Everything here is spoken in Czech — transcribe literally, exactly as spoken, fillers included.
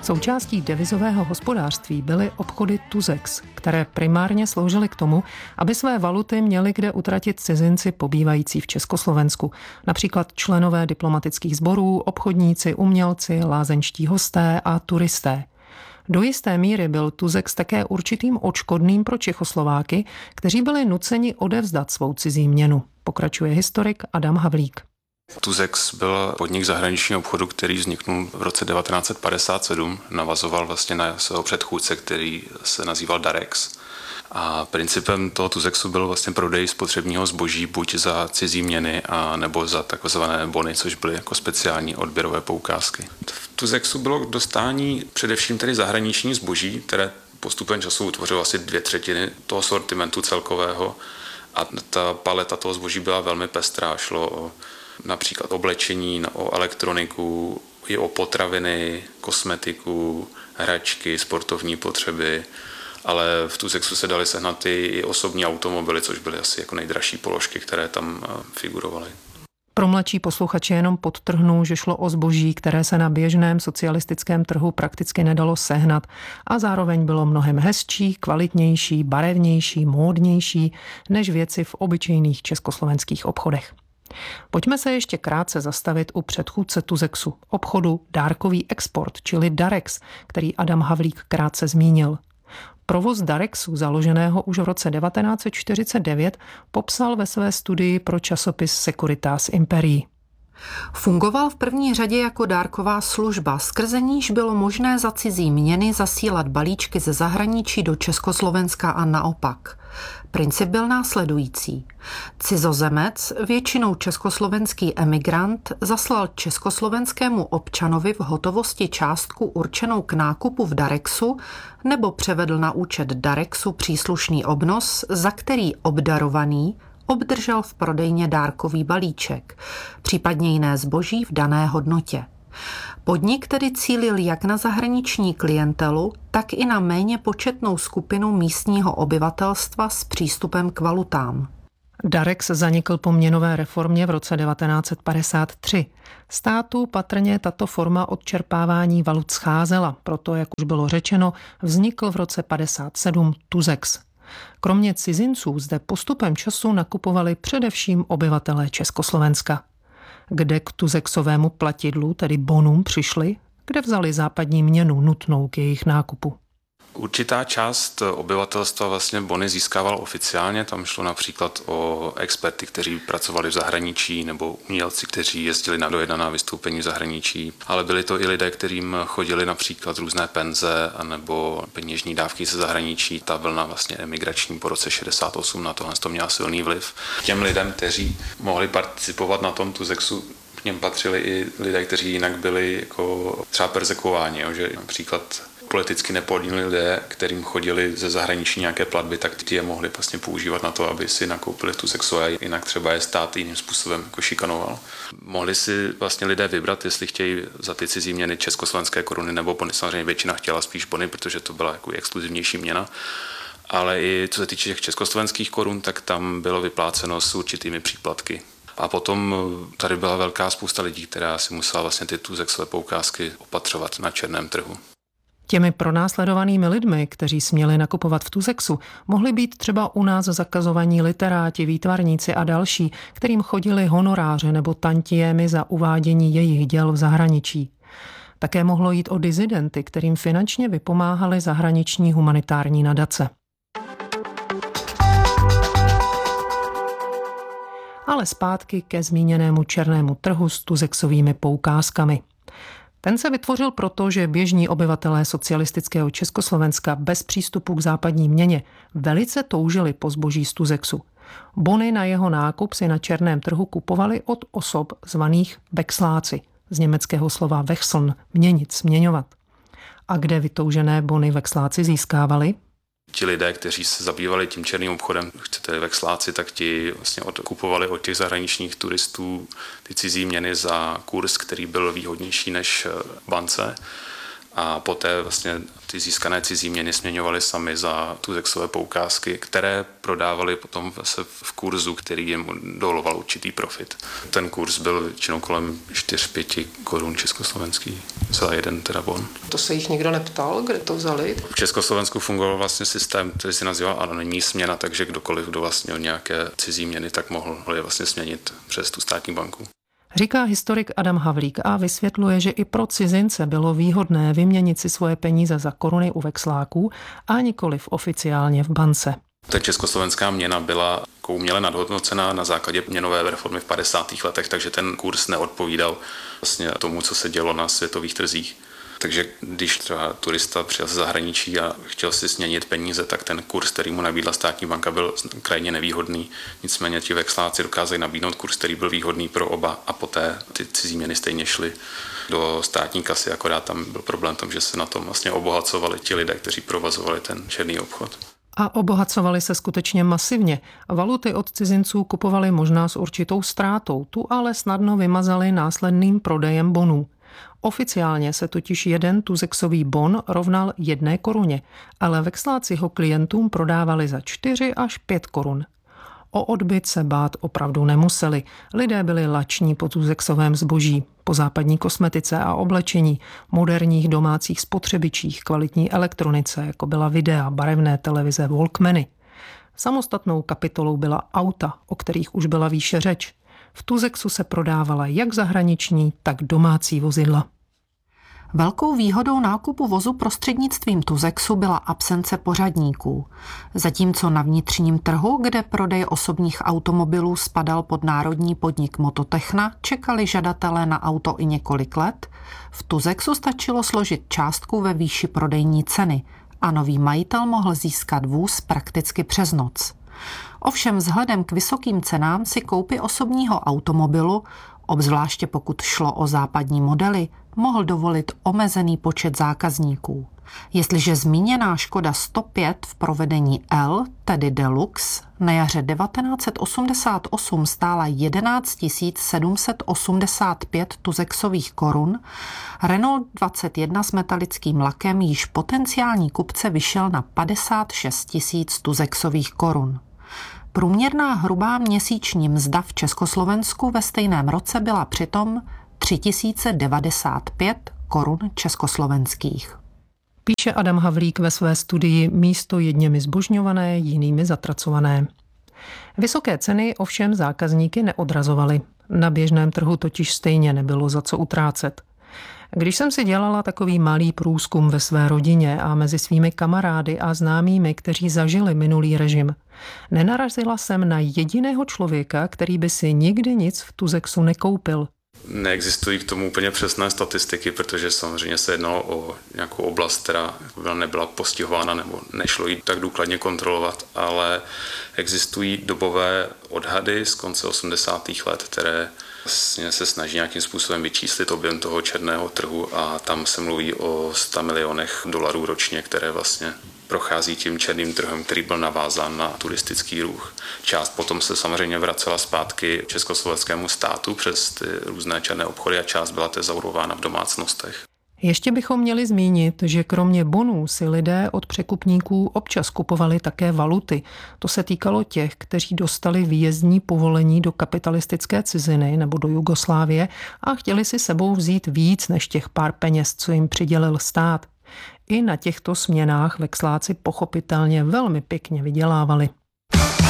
Součástí devizového hospodářství byly obchody Tuzex, které primárně sloužily k tomu, aby své valuty měli kde utratit cizinci pobývající v Československu, například členové diplomatických sborů, obchodníci, umělci, lázeňští hosté a turisté. Do jisté míry byl Tuzex také určitým odškodným pro Čechoslováky, kteří byli nuceni odevzdat svou cizí měnu, pokračuje historik Adam Havlík. Tuzex byl podnik zahraničního obchodu, který vzniknul v roce devatenáct set padesát sedm, navazoval vlastně na svého předchůdce, který se nazýval Darex. A principem toho Tuzexu byl vlastně prodej spotřebního zboží buď za cizí měny a nebo za takzvané bony, což byly jako speciální odběrové poukázky. V Tuzexu bylo k dostání především tedy zahraniční zboží, které postupem času utvořilo asi dvě třetiny toho sortimentu celkového a ta paleta toho zboží byla velmi pestrá. Šlo o například oblečení, o elektroniku, i o potraviny, kosmetiku, hračky, sportovní potřeby, ale v Tuzexu se daly sehnat i osobní automobily, což byly asi jako nejdražší položky, které tam figurovaly. Pro mladší posluchače jenom podtrhnu, že šlo o zboží, které se na běžném socialistickém trhu prakticky nedalo sehnat a zároveň bylo mnohem hezčí, kvalitnější, barevnější, módnější než věci v obyčejných československých obchodech. Pojďme se ještě krátce zastavit u předchůdce Tuzexu, obchodu Dárkový export, čili Darex, který Adam Havlík krátce zmínil. Provoz Darexu, založeného už v roce devatenáct set čtyřicet devět, popsal ve své studii pro časopis Securitas Imperii. Fungoval v první řadě jako dárková služba, skrze níž bylo možné za cizí měny zasílat balíčky ze zahraničí do Československa a naopak. Princip byl následující. Cizozemec, většinou československý emigrant, zaslal československému občanovi v hotovosti částku určenou k nákupu v Darexu nebo převedl na účet Darexu příslušný obnos, za který obdarovaný obdržel v prodejně dárkový balíček, případně jiné zboží v dané hodnotě. Podnik tedy cílil jak na zahraniční klientelu, tak i na méně početnou skupinu místního obyvatelstva s přístupem k valutám. Darex zanikl po měnové reformě v roce devatenáct set padesát tři. Státu patrně tato forma odčerpávání valut scházela, proto, jak už bylo řečeno, vznikl v roce padesát sedm Tuzex. Kromě cizinců zde postupem času nakupovali především obyvatelé Československa. Kde k tuzexovému platidlu, tedy bonům, přišli, kde vzali západní měnu nutnou k jejich nákupu. Určitá část obyvatelstva vlastně bony získával oficiálně, tam šlo například o experty, kteří pracovali v zahraničí nebo umělci, kteří jezdili na dojednaná vystoupení v zahraničí, ale byli to i lidé, kterým chodili například různé penze anebo peněžní dávky ze zahraničí. Ta vlna vlastně emigrační po roce šedesát osm na tohle to měla silný vliv. Těm lidem, kteří mohli participovat na tom Tuzexu, k něm patřili i lidé, kteří jinak byli jako třeba perzekuováni, jo, že například politicky nepodílní lidé, kterým chodili ze zahraničí nějaké platby, tak ty je mohli vlastně používat na to, aby si nakoupili Tuzexu a jinak třeba je stát jiným způsobem jako šikanoval. Mohli si vlastně lidé vybrat, jestli chtějí za ty cizí měny československé koruny nebo bony. Samozřejmě většina chtěla spíš bony, protože to byla jako exkluzivnější měna. Ale i co se týče těch československých korun, tak tam bylo vypláceno s určitými příplatky. A potom tady byla velká spousta lidí, která si musela vlastně ty Tuzexové poukázky opatřovat na černém trhu. Těmi pronásledovanými lidmi, kteří směli nakupovat v Tuzexu, mohli být třeba u nás zakazovaní literáti, výtvarníci a další, kterým chodili honoráře nebo tantiémy za uvádění jejich děl v zahraničí. Také mohlo jít o dizidenty, kterým finančně vypomáhaly zahraniční humanitární nadace. Ale zpátky ke zmíněnému černému trhu s tuzexovými poukázkami. Ten se vytvořil proto, že běžní obyvatelé socialistického Československa bez přístupu k západní měně velice toužili po zboží z Tuzexu. Bony na jeho nákup si na černém trhu kupovali od osob zvaných vexláci, z německého slova wechseln, měnit, směňovat. A kde vytoužené bony vexláci získávali? Ti lidé, kteří se zabývali tím černým obchodem, chcete vexláci, tak ti vlastně odkupovali od těch zahraničních turistů ty cizí měny za kurz, který byl výhodnější než bance. a poté vlastně ty získané cizí měny směňovali sami za tuzexové poukázky, které prodávali potom v kurzu, který jim doloval určitý profit. Ten kurz byl většinou kolem čtyři pět korun československý za jeden teda bon. To se jich nikdo neptal, kde to vzali? V Československu fungoval vlastně systém, který se nazýval anonymní směna, takže kdokoliv, kdo vlastnil nějaké cizí měny, tak mohl je vlastně směnit přes tu státní banku. Říká historik Adam Havlík a vysvětluje, že i pro cizince bylo výhodné vyměnit si svoje peníze za koruny u vexláků a nikoliv oficiálně v bance. Ta československá měna byla uměle nadhodnocená na základě měnové reformy v padesátých letech, takže ten kurz neodpovídal vlastně tomu, co se dělo na světových trzích. Takže když třeba turista přijel ze zahraničí a chtěl si směnit peníze, tak ten kurz, který mu nabídla státní banka, byl krajně nevýhodný. Nicméně ti vexláci dokázali nabídnout kurz, který byl výhodný pro oba a poté ty cizí měny stejně šly do státní kasy, akorát tam byl problém tom, že se na tom vlastně obohacovali ti lidé, kteří provozovali ten černý obchod. A obohacovali se skutečně masivně. Valuty od cizinců kupovali možná s určitou ztrátou, tu ale snadno vymazali následným prodejem bonů. Oficiálně se totiž jeden tuzexový bon rovnal jedné koruně, ale vexláci ho klientům prodávali za čtyři až pět korun. O odbyt se bát opravdu nemuseli. Lidé byli lační po tuzexovém zboží, po západní kosmetice a oblečení, moderních domácích spotřebičích, kvalitní elektronice, jako byla videa, barevné televize, Walkmany. Samostatnou kapitolou byla auta, o kterých už byla výše řeč. V tuzexu se prodávala jak zahraniční, tak domácí vozidla. Velkou výhodou nákupu vozu prostřednictvím tuzexu byla absence pořadníků. Zatímco na vnitřním trhu, kde prodej osobních automobilů spadal pod národní podnik Mototechna, čekali žadatelé na auto i několik let, v tuzexu stačilo složit částku ve výši prodejní ceny a nový majitel mohl získat vůz prakticky přes noc. Ovšem vzhledem k vysokým cenám si koupy osobního automobilu, obzvláště pokud šlo o západní modely, mohl dovolit omezený počet zákazníků. Jestliže zmíněná Škoda sto pět v provedení L, tedy Deluxe, na jaře devatenáct set osmdesát osm stála jedenáct tisíc sedm set osmdesát pět tuzexových korun, Renault dvacet jedna s metalickým lakem již potenciální kupce vyšel na padesát šest tisíc tuzexových korun. Průměrná hrubá měsíční mzda v Československu ve stejném roce byla přitom tři tisíce devadesát pět korun československých. Píše Adam Havlík ve své studii Místo jedněmi zbožňované, jinými zatracované. Vysoké ceny ovšem zákazníky neodrazovaly. Na běžném trhu totiž stejně nebylo za co utrácet. Když jsem si dělala takový malý průzkum ve své rodině a mezi svými kamarády a známými, kteří zažili minulý režim, nenarazila jsem na jediného člověka, který by si nikdy nic v tuzexu nekoupil. Neexistují k tomu úplně přesné statistiky, protože samozřejmě se jednalo o nějakou oblast, která nebyla postihována nebo nešlo ji tak důkladně kontrolovat, ale existují dobové odhady z konce osmdesátých let, které vlastně se snaží nějakým způsobem vyčíslit objem toho černého trhu a tam se mluví o sto milionech dolarů ročně, které vlastně prochází tím černým trhem, který byl navázán na turistický ruch. Část potom se samozřejmě vracela zpátky československému státu přes ty různé černé obchody a část byla tezaurována v domácnostech. Ještě bychom měli zmínit, že kromě bonů si lidé od překupníků občas kupovali také valuty. To se týkalo těch, kteří dostali výjezdní povolení do kapitalistické ciziny nebo do Jugoslávie a chtěli si sebou vzít víc než těch pár peněz, co jim přidělil stát. I na těchto směnách vexláci pochopitelně velmi pěkně vydělávali.